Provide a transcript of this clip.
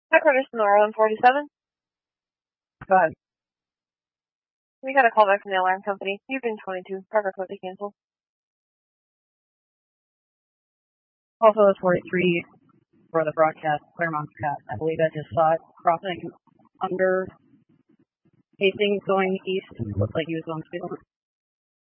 Hi, Curtis, Nora 147. Go ahead. We got a call back from the alarm company. You've been 22. Parker Court to cancel. Also, 43 for the broadcast, Claremont Scott. I believe I just saw it crossing under Hastings going east. Looked like he was going speed limit.